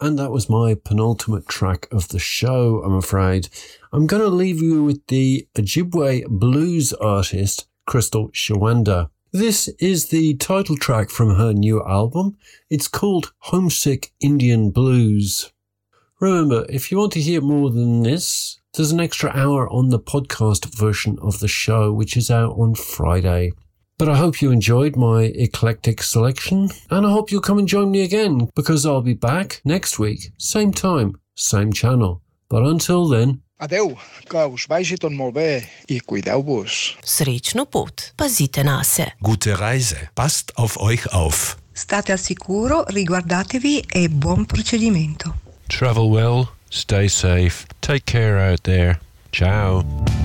And that was my penultimate track of the show, I'm afraid. I'm going to leave you with the Ojibwe blues artist, Crystal Shawanda. This is the title track from her new album. It's called Homesick Indian Blues. Remember, if you want to hear more than this, there's an extra hour on the podcast version of the show, which is out on Friday. But I hope you enjoyed my eclectic selection, and I hope you'll come and join me again, because I'll be back next week, same time, same channel. But until then... Adeu, que us vagi tot molt bé i cuideu-vos. Srečno pot, pazite na se. Gute Reise, passt auf euch auf. State al sicuro, riguardatevi e buon procedimento. Travel well, stay safe, take care out there. Ciao.